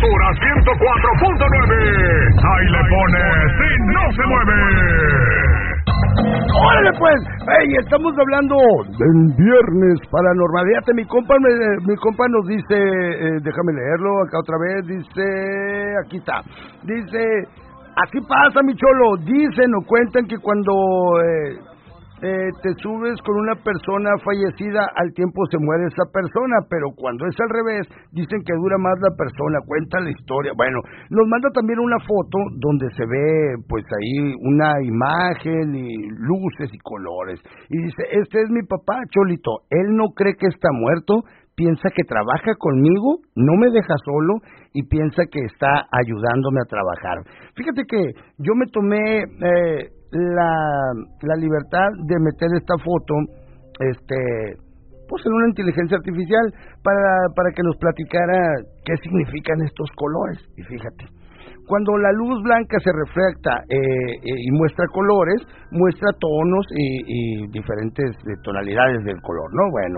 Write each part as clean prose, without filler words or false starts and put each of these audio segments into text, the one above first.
temperatura 104.9. Ahí le pones y no se mueve. ¡Órale, pues! ¡Ey! Estamos hablando del viernes paranormal. Fíjate, mi compa nos dice, déjame leerlo acá otra vez, dice, aquí está, dice, aquí pasa, mi cholo, dicen o cuentan que cuando te subes con una persona fallecida, al tiempo se muere esa persona, pero cuando es al revés, dicen que dura más la persona, cuenta la historia. Bueno, nos manda también una foto donde se ve, pues ahí, una imagen y luces y colores, y dice, este es mi papá, Cholito, él no cree que está muerto, piensa que trabaja conmigo, no me deja solo y piensa que está ayudándome a trabajar. Fíjate que yo me tomé la libertad de meter esta foto pues en una inteligencia artificial para que nos platicara qué significan estos colores. Y fíjate, cuando la luz blanca se refracta y muestra colores, muestra tonos y diferentes tonalidades del color, ¿no? Bueno,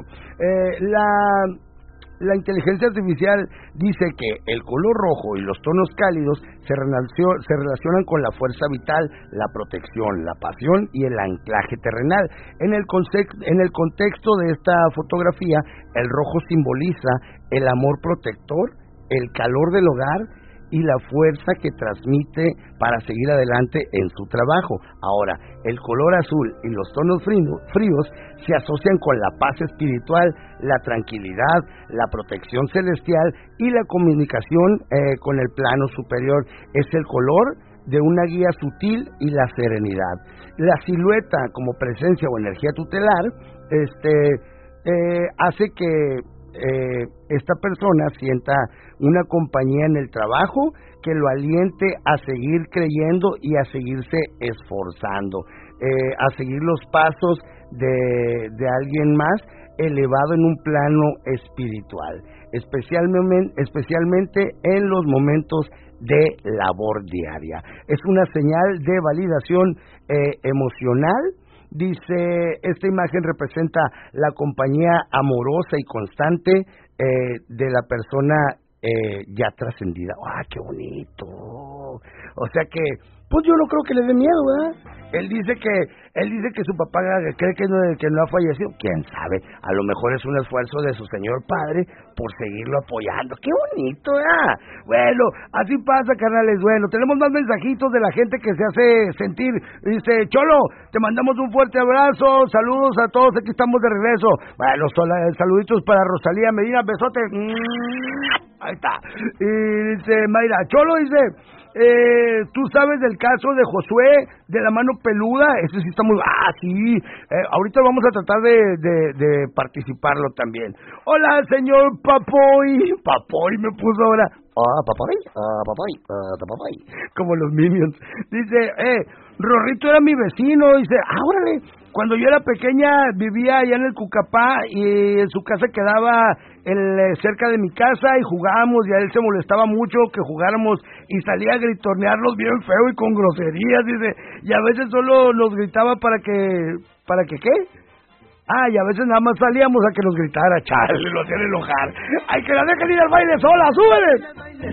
la inteligencia artificial dice que el color rojo y los tonos cálidos se relacionan con la fuerza vital, la protección, la pasión y el anclaje terrenal. En el contexto de esta fotografía, el rojo simboliza el amor protector, el calor del hogar y la fuerza que transmite para seguir adelante en su trabajo. Ahora, el color azul y los tonos fríos se asocian con la paz espiritual, la tranquilidad, la protección celestial y la comunicación con el plano superior. Es el color de una guía sutil y la serenidad. La silueta como presencia o energía tutelar hace que esta persona sienta una compañía en el trabajo que lo aliente a seguir creyendo y a seguirse esforzando, a seguir los pasos de alguien más elevado en un plano espiritual, especialmente en los momentos de labor diaria. Es una señal de validación emocional. Dice, esta imagen representa la compañía amorosa y constante de la persona ya trascendida. ¡Ah, qué bonito! O sea que, pues yo no creo que le dé miedo, ¿verdad? Él dice que su papá cree que no ha fallecido. ¿Quién sabe? A lo mejor es un esfuerzo de su señor padre por seguirlo apoyando. ¡Qué bonito, ¿verdad? Bueno, así pasa, carnales. Bueno, tenemos más mensajitos de la gente que se hace sentir. Dice, Cholo, te mandamos un fuerte abrazo. Saludos a todos, aquí estamos de regreso. Bueno, saluditos para Rosalía Medina, besote. Ahí está. Y dice Mayra, Cholo, dice, tú sabes del caso de Josué de la mano peluda. Ese sí está muy... sí, ahorita vamos a tratar de participarlo también. Hola, señor Papoy. Papoy me puso ahora. Papoy. Como los Minions. Dice, Rorrito era mi vecino. Dice, órale. Cuando yo era pequeña vivía allá en el Cucapá y en su casa quedaba cerca de mi casa y jugábamos, y a él se molestaba mucho que jugáramos y salía a gritornearnos bien feo y con groserías, dice, y a veces solo nos gritaba para que ¿qué? Y a veces nada más salíamos a que nos gritara, chale, lo hacían enojar. ¡Ay, que la dejen ir al baile sola, súbele!